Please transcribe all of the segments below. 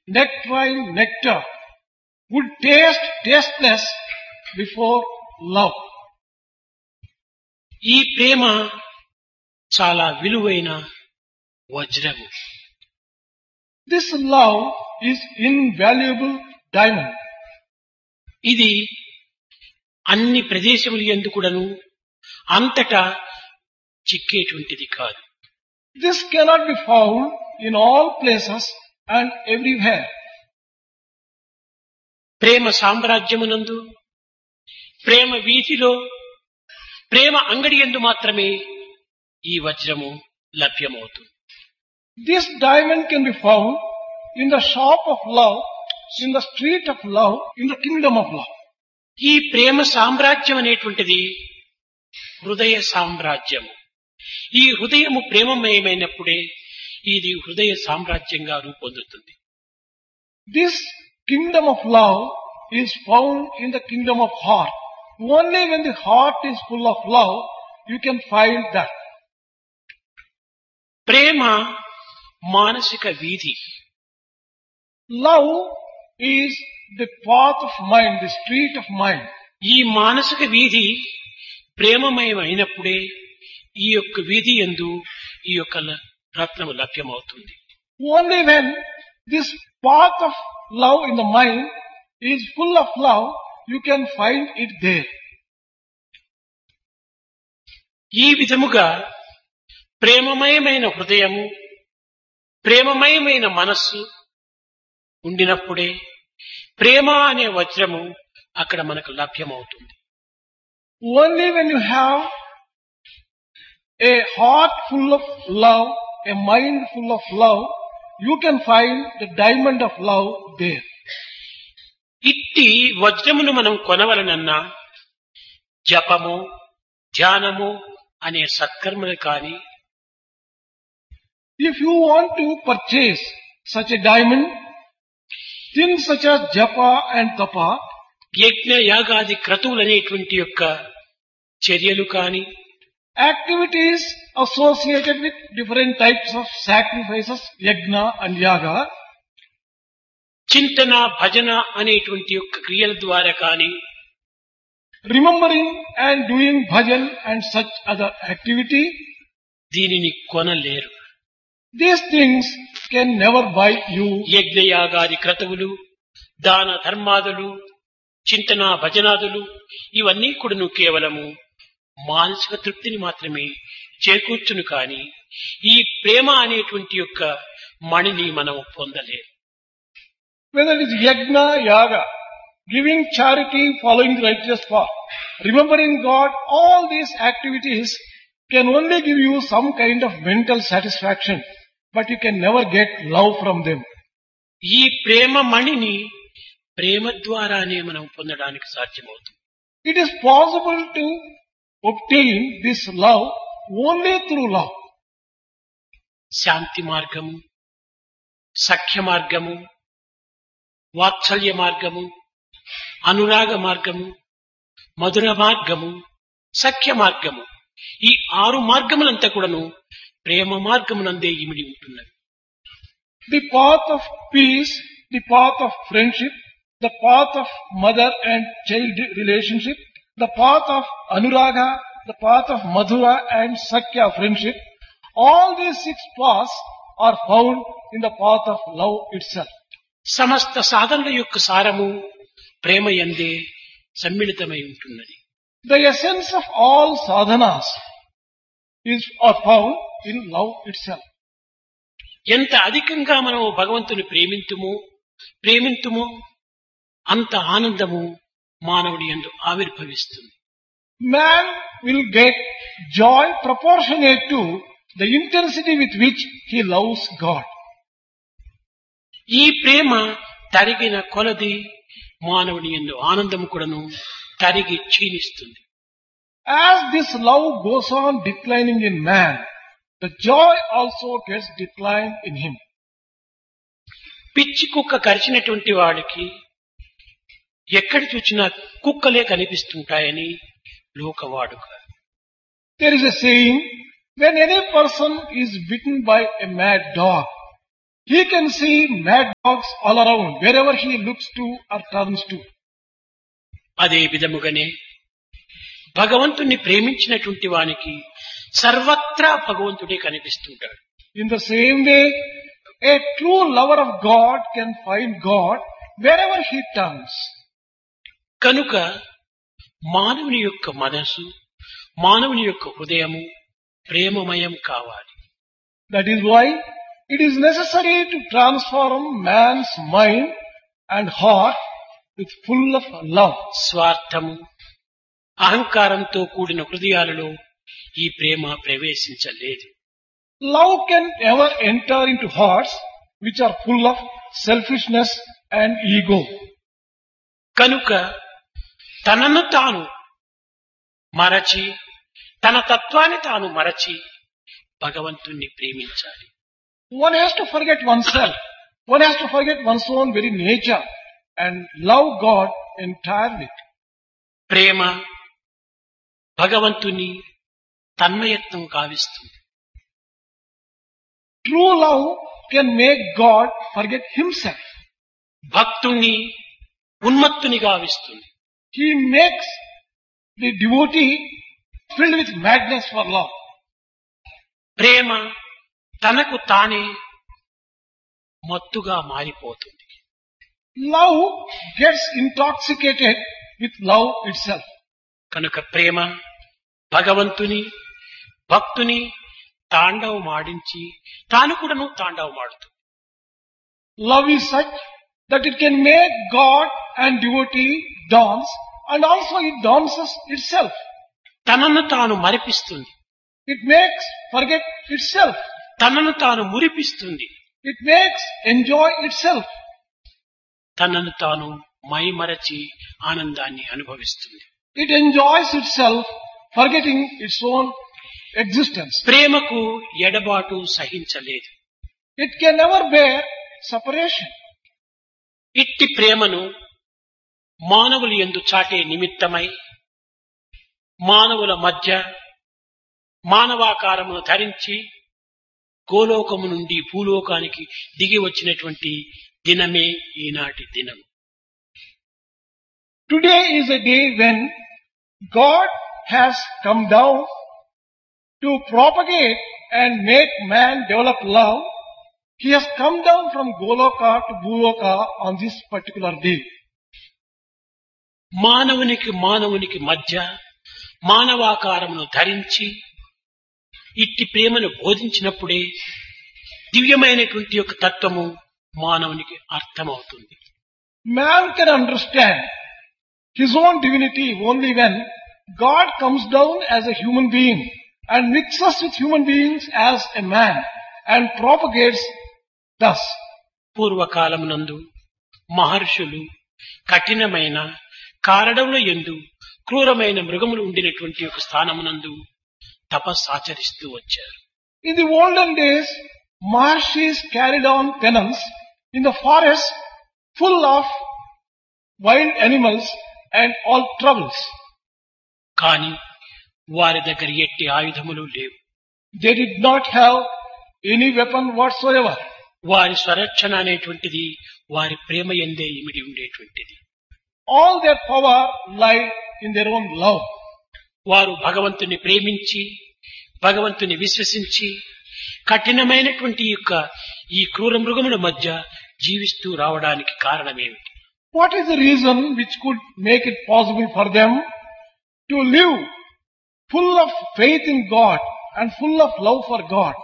nectarine nectar would taste tasteless before love. ఈ ప్రేమ చాలా విలువైన వజ్రము. This love is invaluable diamond. ఇది అన్ని ప్రదేశముల యందు కూడాను అంతటా చిక్కేటువంటిది కాదు. This cannot be found in all places and everywhere. ప్రేమ సామ్రాజ్యమునందు, ప్రేమ వీధిలో, ప్రేమ అంగడి యందు మాత్రమే ఈ వజ్రము లభ్యమవుతుంది. This diamond can be found in the shop of love, in the street of love, in the kingdom of love. ఈ ప్రేమ సామ్రాజ్యం అనేటువంటిది హృదయ సామ్రాజ్యము. ఈ హృదయము ప్రేమమయమైనప్పుడే ఇది హృదయ సామ్రాజ్యంగా రూపొందుతుంది. This kingdom of love is found in the kingdom of heart. Only when the heart is full of love, you can find that. ప్రేమ మానసిక వీధి. Love is the path of mind, the street of mind. ఈ మానసిక వీధి ప్రేమమయమైనప్పుడే ఈ యొక్క వీధి యందు ఈ యొక్క రత్నము లభ్యమవుతుంది. Only when this path of love in the mind is full of love, you can find it there. ఈ విధముగా ప్రేమమయమైన హృదయము, ప్రేమమయమైన మనస్సు ఉండినప్పుడే ప్రేమ అనే వజ్రము అక్కడ మనకు లభ్యమవుతుంది. Only when you have a heart full of love, a mind full of love, you can find the diamond of love there. ఇట్టి వజ్రమును మనం కొనవలనన్నా జపము, ధ్యానము అనే సత్కర్మలు కాని, If you want to purchase such a diamond, things such as japa and tapa, యజ్ఞ యాగాది క్రతువులనేటువంటి యొక్క చర్యలు కాని, activities associated with different types of sacrifices, yajna and yaga, చింతన భజన అనేటువంటి యొక్క క్రియల ద్వారా కాని, remembering and doing bhajan and such other activity, దీనిని కొనలేరు. these things can never buy you. యజ్ఞయాగాది క్రతువులు, దాన ధర్మాదులు, చింతన భజనాదులు ఇవన్నీ కూడాను కేవలము మానసిక తృప్తిని మాత్రమే చేకూర్చును కాని ఈ ప్రేమ అనేటువంటి యొక్క మణిని మనం పొందలేము. Whether it is yajna, yaga, giving charity, following the righteous path, remembering God, all these activities can only give you some kind of mental satisfaction, but you can never get love from them. ఈ ప్రేమ మణిని ప్రేమ ద్వారానే మనం పొందడానికి సాధ్యమవుతుంది. It is possible to obtain this love only through love. శాంతి మార్గము, సఖ్య మార్గము, వాత్సల్య మార్గము, అనురాగ మార్గము, మధుర మార్గము, సఖ్య మార్గము, ఈ 6 మార్గములంతా కూడాను ప్రేమ మార్గమునందే ఇమిడి ఉంటున్నవి. The path of peace, the path of friendship, the path of mother and child relationship, the path of anuraga, the path of madhura and sakya friendship, all these 6 paths are found in the path of love itself. సమస్త సాధనల యొక్క సారము ప్రేమ యందే సమ్మిళితమై ఉంటున్నది. The essence of all sadhanas are found in love itself. ఎంత అధికంగా మనం భగవంతుని ప్రేమింతుమో అంత ఆనందము మానవుడి యందు ఆవిర్భవిస్తుంది. Man will get joy proportionate to the intensity with which he loves God. ఈ ప్రేమ తరిగిన కొలది మానవుని యందు ఆనందము కూడాను తరిగి క్షీణిస్తుంది. As this love goes on declining in man, the joy also gets declined in him. పిచ్చి కుక్క కరిచినటువంటి వాడికి ఎక్కడి చూచినా కుక్కలే కనిపిస్తుంటాయని లోకవాడుక. There is a saying, when any person is bitten by a mad dog, He can see mad dogs all around, wherever he looks to or turns to. అదే విధముగానే భగవంతుణ్ణి ప్రేమించినటువంటి వానికి సర్వత్రా భగవంతుడే కనిపిస్తుంటాడు. In the same way, a true lover of God can find God wherever he turns. కనుక మానవుని యొక్క మనసు, మానవుని యొక్క హృదయము ప్రేమమయం కావాలి. That is why it is necessary to transform man's mind and heart with full of love. స్వార్థము, అహంకారంతో కూడిన హృదయాలలో ఈ ప్రేమ ప్రవేశించలేదు. Love can never enter into hearts which are full of selfishness and ego. కనుక తనను తాను మరచి, తన తత్వాన్ని తాను మరచి భగవంతుణ్ణి ప్రేమించాలి. One has to forget oneself. One has to forget one's own very nature and love God entirely. ప్రేమ భగవంతుని తన్మయత్వం కావిస్తుంది. True love can make God forget himself. భక్తుణ్ణి ఉన్మత్తుని గావిస్తుంది. He makes the devotee filled with madness for love. ప్రేమ తనకు తానే మత్తుగా మారిపోతుంది. Love gets intoxicated with love itself. కనుక ప్రేమ భగవంతుని భక్తుని తాండవమాడించి తాను కూడాను తాండవమాడుతుంది. Love is such that it can make God and devotee dance, and also it dances itself. తనను తాను మరిపిస్తుంది. It makes forget itself. తనను తాను మురిపిస్తుంది. It makes enjoy itself. తనను తాను మైమరచి ఆనందాన్ని అనుభవిస్తుంది. It enjoys itself, forgetting its own existence. ప్రేమకు ఎడబాటు సహించలేదు. It can never bear separation. ఇట్టి ప్రేమను మానవులు యందు చాటే నిమిత్తమై మానవుల మధ్య మానవాకారమును ధరించి గోలోకము నుండి భూలోకానికి దిగి వచ్చినటువంటి దినమే ఈనాటి దినం. Today is a day when God has come down to propagate and make man develop love. He has come down from Goloka to Bhuloka on this particular day. మానవునికి మధ్య మానవాకారమును ధరించి ఇట్టి ప్రేమను బోధించినప్పుడే దివ్యమైనటువంటి యొక్క తత్వము మానవునికి అర్థమవుతుంది. Man can understand his own divinity only when God comes down as a human being and mixes with human beings as a man and propagates thus. పూర్వకాలమునందు మహర్షులు కఠినమైన కారడముల యందు క్రూరమైన మృగములు ఉండినటువంటి ఒక స్థానమునందు తపస్సు ఆచరిస్తూ వచ్చారు. In the olden days, Maharshis carried on penance in the forest full of wild animals and all troubles. కానీ వారి దగ్గర ఎట్టి ఆయుధములు లేవు. They did not have any weapon whatsoever. వారి స్వరక్షణ అనేటువంటిది వారి ప్రేమ యందే ఇమిడి ఉండేటువంటిది. All their power lied in their own love. వారు భగవంతుని ప్రేమించి భగవంతుని విశ్వసించి కఠినమైనటువంటి యొక్క ఈ క్రూర మృగముల మధ్య జీవిస్తూ రావడానికి కారణమేమిటి? What is the reason which could make it possible for them to live full of faith in God and full of love for God?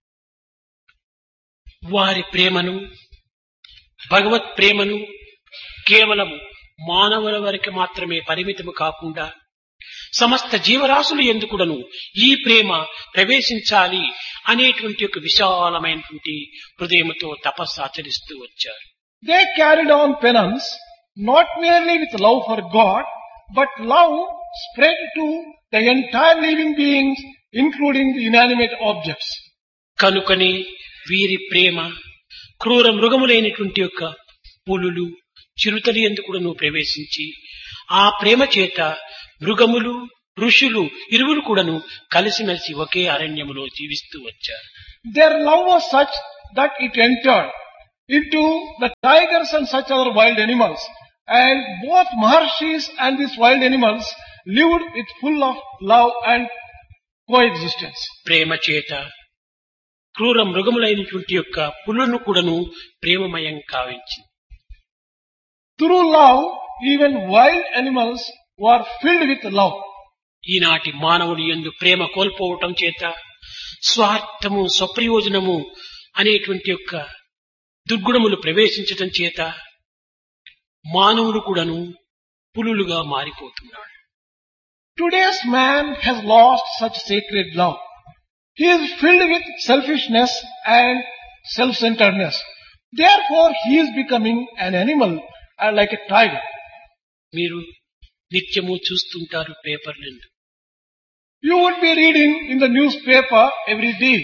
వారి ప్రేమను భగవత్ ప్రేమను కేవలం మానవుల వరకు మాత్రమే పరిమితము కాకుండా సమస్త జీవరాశులు ఎందుకుడను ఈ ప్రేమ ప్రవేశించాలి అనేటువంటి ఒక విశాలమైనటువంటి హృదయముతో తపస్సు ఆచరిస్తూ వచ్చారు. They carried on penance not merely with love for God, but love spread to the entire living beings, including the inanimate objects. కనుకనే వీరి ప్రేమ క్రూర మృగములైనటువంటి యొక్క పులులు చిరుతలు ఎందుకుడను ప్రవేశించి ఆ ప్రేమ చేత మృగములు ఋషులు ఇరువురు కూడాను కలిసిమెలిసి ఒకే అరణ్యములో జీవిస్తూ వచ్చారు. Their love was such that it entered into the tigers and such other wild animals. And both Maharshis and these wild animals lived with full of love and coexistence. ప్రేమ చేత క్రూర మృగములైనటువంటి యొక్క పులులను కూడాను ప్రేమమయం కావించింది. Through love, even wild animals were filled with love. ఈనాటి మానవులు యందు ప్రేమ కోల్పోవటం చేత స్వార్థము స్వప్రయోజనము అనేటువంటి యొక్క దుర్గుణములు ప్రవేశించటం చేత మానవుడు కూడాను పులులుగా మారిపోతున్నాడు. Today's man has lost such sacred love. He is filled with selfishness and self-centeredness. Therefore, he is becoming an animal like a tiger. మీరు నిత్యము చూస్తుంటారు పేపర్లను. You would be reading in the newspaper every day.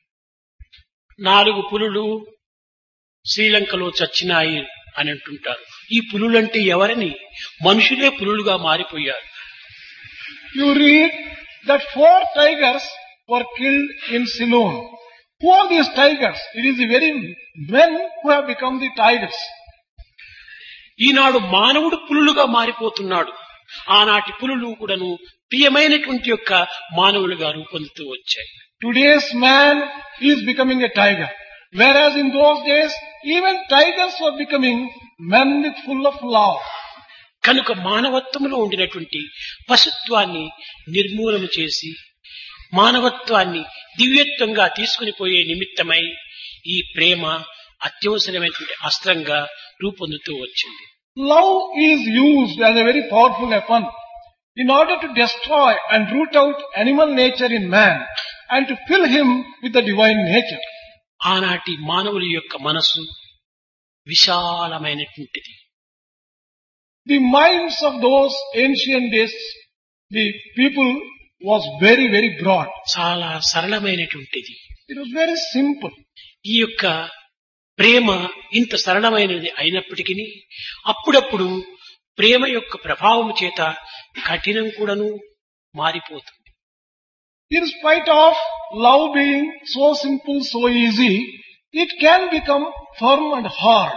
4 పులులు శ్రీలంకలో చచ్చినాయి అని అంటుంటారు. ఈ పులులంటే ఎవరని? మనుషులే పులులుగా మారిపోయారు. You read that 4 tigers were killed in Ceylon. Who are these tigers? It is the very men who have become the tigers. ఈనాడు మానవుడు పులులుగా మారిపోతున్నాడు. ఆనాటి పులులు కూడాను ప్రియమైనటువంటి యొక్క మానవులుగా రూపొందుతూ వచ్చాయి. Today's man is becoming a tiger. Whereas in those days, even tigers were becoming men with full of love. కనుక మానవత్వంలో ఉండినటువంటి పశుత్వాన్ని నిర్మూలన చేసి మానవత్వాన్ని దివ్యత్వంగా తీసుకుని పోయే నిమిత్తమై ఈ ప్రేమ అత్యవసరమైనటువంటి అస్త్రంగా రూపొందుతూ వచ్చింది. Love is used as a very powerful weapon in order to destroy and root out animal nature in man and to fill him with the divine nature. ఆనాటి మానవుల యొక్క మనసు విశాలమైనటువంటిది. The minds of those ancient days, the people was very, very broad. చాలా సరళమైనటువంటిది. It was very simple. ఈ యొక్క ప్రేమ ఇంత సరళమైనది అయినప్పటికీ అప్పుడప్పుడు ప్రేమ యొక్క ప్రభావం చేత కఠినం కూడాను మారిపోతుంది. In spite of love being so simple, so easy, it can become firm and hard.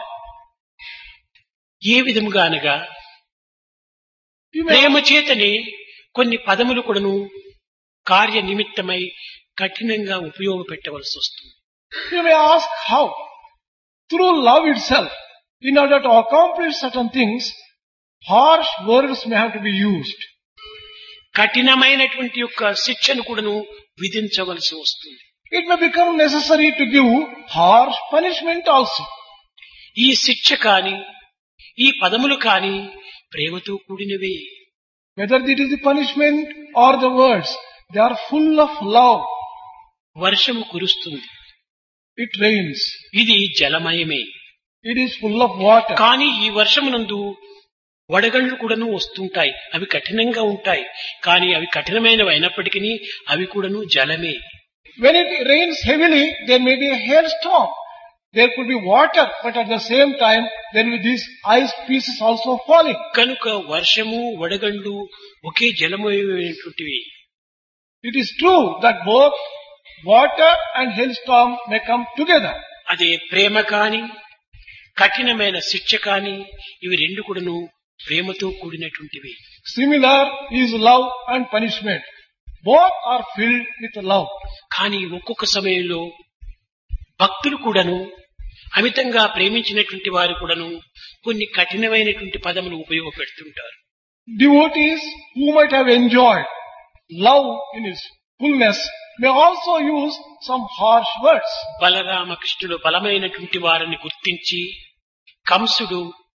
ఏ విధముగా అనగా You may, ప్రేమ చేతనే కొన్ని పదములు కూడాను కార్య నిమిత్తమై కఠినంగా ఉపయోగపెట్టవలసి వస్తుంది. you may ask how. Through love itself, in order to accomplish certain things, harsh words may have to be used. కఠినమైనటువంటి యొక్క శిక్షను కూడాను విధించవలసి వస్తుంది. It may become necessary to give harsh punishment also. ఈ శిక్ష కాని ఈ పదములు కాని ప్రేమతో కూడినవే. Whether it is the punishment or the words, they are full of love. వర్షము కురుస్తుంది. It rains. ఇది జలమయమే. It is full of water. కానీ ఈ వర్షమునందు వడగళ్ళు కూడాను వస్తుంటాయి. అవి కఠినంగా ఉంటాయి. కానీ అవి కఠినమైనవి అయినప్పటికీ అవి కూడాను జలమే. When it rains heavily, there may be a hailstorm. There could be water, but at the same time, there will be these ice pieces also falling. కనుక వర్షము వడగళ్ళు ఒకే జలమయమైనటువంటివి. It is true that both water and hailstorm may come together. అదే ప్రేమ కాని కఠినమైన శిక్ష కాని ఇవి రెండు కూడాను ప్రేమతో కూడినటువంటివి. Similar is love and punishment. Both are filled with love. కానీ ఒక్కొక్క సమయంలో భక్తులు కూడాను అమితంగా ప్రేమించినటువంటి వారు కూడాను కొన్ని కఠినమైనటువంటి పదములు ఉపయోగపెడుతుంటారు. Devotees who might have enjoyed love in its fullness may also use some harsh words. బలరామకృష్ణుడు బలమైనటువంటి వారిని గుర్తించి కంసుడు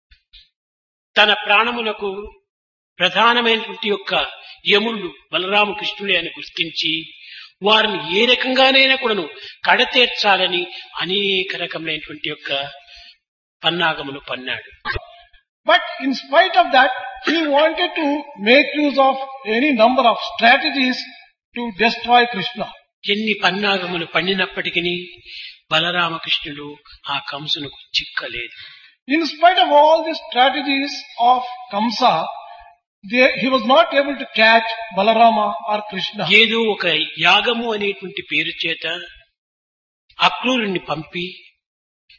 తన ప్రాణములకు ప్రధానమైనటువంటి యొక్క యముళ్ళు బలరామకృష్ణుడే అని గుర్తించి వారిని ఏ రకంగానైనా కూడాను కడతేర్చాలని అనేక రకమైనటువంటి యొక్క పన్నాగములు పన్నాడు. But in spite of that, he wanted to make use of any number of strategies to destroy Krishna. ఎన్ని పన్నాగములు పండినప్పటికీ బలరామకృష్ణుడు ఆ కంసునకు చిక్కలేదు. In spite of all the strategies of Kamsa, he was not able to catch Balarama or Krishna. ఏదో ఒక యాగము అనేటువంటి పేరు చేత అక్రూరుణ్ణి పంపి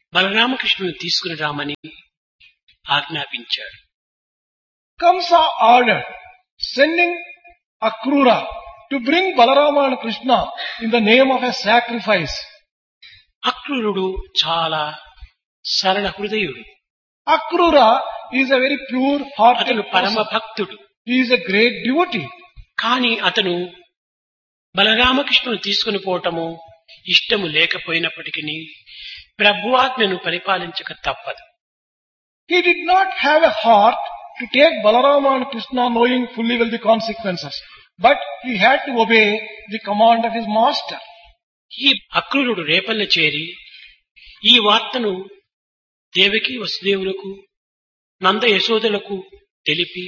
బలరామకృష్ణుని తీసుకుని రామని ఆజ్ఞాపించాడు. Kamsa ordered, sending Akrura to bring Balarama and Krishna in the name of a sacrifice. అక్రూరుడు చాలా సరళ హృదయుడు. Akrura is a very pure-hearted అతను పరమ person. భక్తుడు. He is a great devotee. కాని అతను బలరామకృష్ణుని తీసుకుని పోవటము ఇష్టము లేకపోయినప్పటికీ ప్రభువాజ్ఞను పరిపాలించక తప్పదు. He did not have a heart to take Balarama and Krishna knowing fully well the consequences. But he had to obey the command of his master. ఈ అక్రూరుడు రేపల్లె చేరి ఈ వార్తను దేవకి వసుదేవులకు నంద యశోదలకు తెలిపి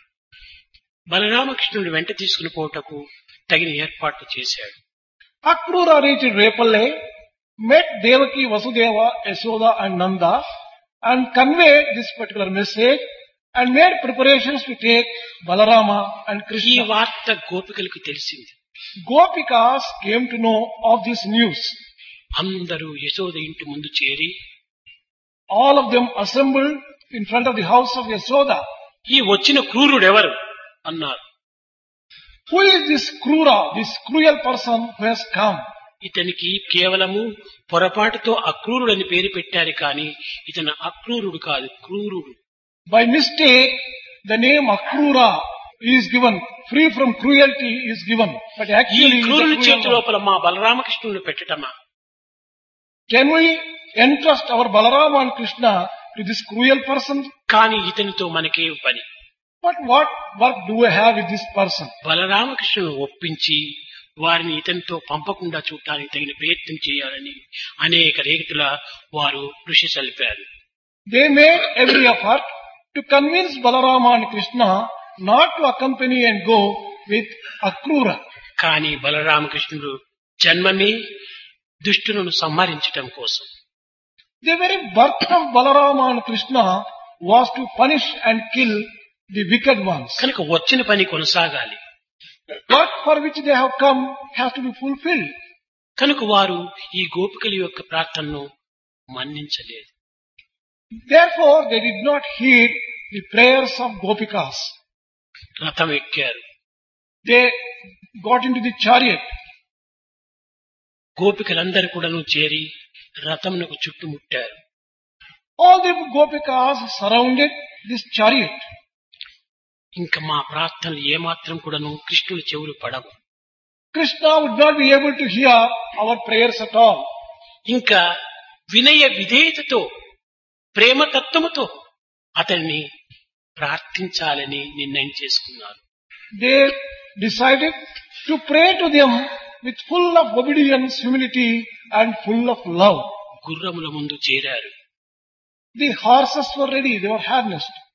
బలరామకృష్ణుడు వెంట తీసుకుని పోవటకు తగిన ఏర్పాట్లు చేశాడు. Akrura reached Repalle, met Devaki, Vasudeva, Yashoda and Nanda and conveyed this particular message and made preparations to take Balarama and ఈ Krishna. వార్త గోపికలకు తెలిసింది. Gopikas came to know of this news. అందరూ యశోద ఇంటి ముందు చేరి All of them assembled in front of the house of Yashoda. ఈ వచ్చిన క్రూరుడెవరు అన్నారు. Who is this Krura, this cruel person who has come? ఇతనికి కేవలము పొరపాటుతో అక్రూరుడని పేరు పెట్టారు కానీ ఇతను అక్రూరుడు కాదు, క్రూరుడు. By mistake, the name Akrura is given, free from cruelty is given. But ఈ actually, he is క్రూరుని a చేతి cruel one. లోపల మా బలరామకృష్ణుని పెట్టటమా? Can we entrust our Balarama and Krishna to this cruel person? కానీ ఇతనితో మనకే పని. But what work do we have with this person? బలరామకృష్ణుని ఒప్పించి వారిని ఇతనితో పంపకుండా చూడటానికి తగిన ప్రయత్నం చేయాలని అనేక రీతుల వారు కృషి సల్పారు. They made every effort to convince Balarama and Krishna not to accompany and go with Akrura. కానీ బలరామకృష్ణుడు జన్మమే దుష్టులను సంహరించటం కోసం. The very birth of Balarama and Krishna was to punish and kill the wicked ones. కనుక వచ్చిన పని కొనసాగాలి. Work for which they have come has to be fulfilled. కనుక వారు ఈ గోపికల యొక్క ప్రార్థనను మన్నించలేదు. Therefore, they did not heed the prayers of Gopikas. రథం ఎక్కారు. They got into the chariot. గోపికలందరూ కూడాను చేరి రథమునకు చుట్టుముట్టారు. All the Gopikas surrounded this chariot. ఇంకా మా ప్రార్థనలు ఏమాత్రం కూడాను కృష్ణుని చెవులు పడవు. Krishna would not be able to hear our prayers at all. ఇంకా వినయ విధేయతతో ప్రేమతత్వముతో అతన్ని ప్రార్థించాలని నిర్ణయం చేసుకున్నారు. They decided to pray to them with full of obedience, humility and full of love. గుర్రముల ముందు చేరారు. The horses were ready, they were harnessed.